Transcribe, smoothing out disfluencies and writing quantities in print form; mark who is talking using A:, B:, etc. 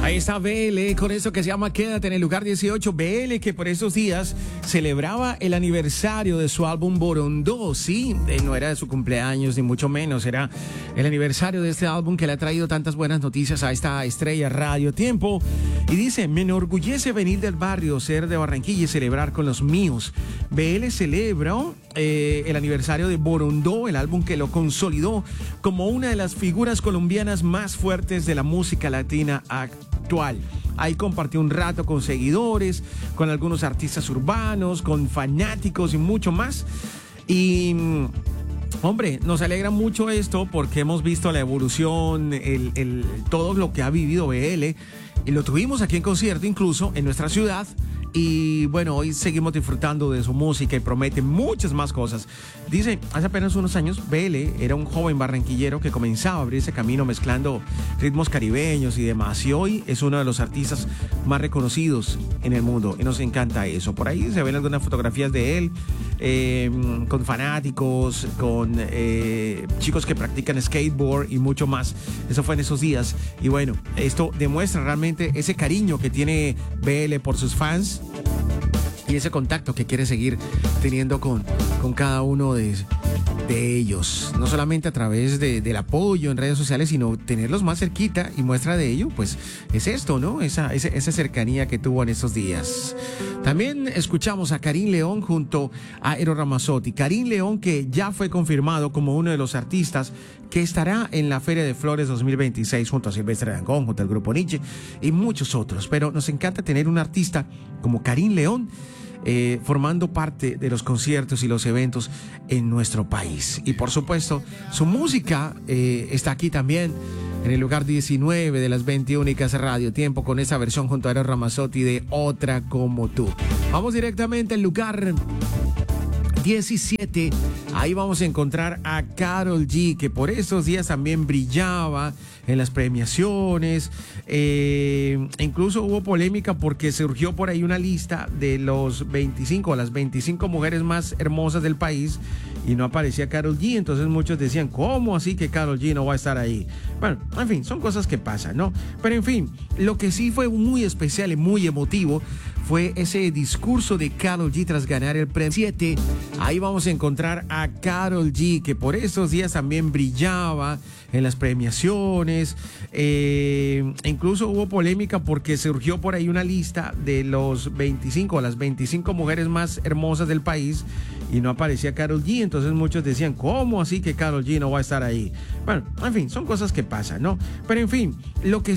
A: Ahí está BL con eso que se llama Quédate en el lugar 18. BL que por estos días celebraba el aniversario de su álbum Borondó. Sí, no era de su cumpleaños ni mucho menos, era el aniversario de este álbum que le ha traído tantas buenas noticias a esta estrella Radio Tiempo. Y dice: me enorgullece venir del barrio, ser de Barranquilla y celebrar con los míos. BL celebró el aniversario de Borondó, el álbum que lo consolidó como una de las figuras colombianas más fuertes de la música latina actual. Ahí compartió un rato con seguidores, con algunos artistas urbanos, con fanáticos y mucho más. Y hombre, nos alegra mucho esto porque hemos visto la evolución, todo lo que ha vivido BL, y lo tuvimos aquí en concierto, incluso en nuestra ciudad. Y bueno, hoy seguimos disfrutando de su música y promete muchas más cosas. Dice, hace apenas unos años, BL era un joven barranquillero que comenzaba a abrirse camino mezclando ritmos caribeños y demás. Y hoy es uno de los artistas más reconocidos en el mundo. Y nos encanta eso. Por ahí se ven algunas fotografías de él, con fanáticos, con chicos que practican skateboard y mucho más. Eso fue en esos días. Y bueno, esto demuestra realmente ese cariño que tiene BL por sus fans y ese contacto que quiere seguir teniendo con cada uno de ellos, no solamente a través del apoyo en redes sociales, sino tenerlos más cerquita, y muestra de ello pues es esto, ¿no? Esa cercanía que tuvo en estos días. También escuchamos a Karim León junto a Eros Ramazzotti. Karim León, que ya fue confirmado como uno de los artistas que estará en la Feria de Flores 2026 junto a Silvestre Dangond, junto al Grupo Nietzsche y muchos otros. Pero nos encanta tener un artista como Karim León formando parte de los conciertos y los eventos en nuestro país. Y por supuesto, su música está aquí también en el lugar 19 de las 20 únicas Radio Tiempo, con esa versión junto a Eros Ramazzotti de Otra Como Tú. Vamos directamente al lugar 17. Ahí vamos a encontrar a Karol G, que por estos días también brillaba en las premiaciones. Incluso hubo polémica porque surgió por ahí una lista de las 25 mujeres más hermosas del país y no aparecía Karol G. Entonces muchos decían, ¿cómo así que Karol G no va a estar ahí? Bueno, en fin, son cosas que pasan, ¿no? Pero en fin, lo que sí fue muy especial y muy emotivo fue ese discurso de Karol G tras ganar el premio 7. Ahí vamos a encontrar a Karol G, que por estos días también brillaba en las premiaciones. Incluso hubo polémica porque surgió por ahí una lista de las 25 mujeres más hermosas del país y no aparecía Karol G. Entonces muchos decían, ¿cómo así que Karol G no va a estar ahí? Bueno, en fin, son cosas que pasan, ¿no? Pero en fin, lo que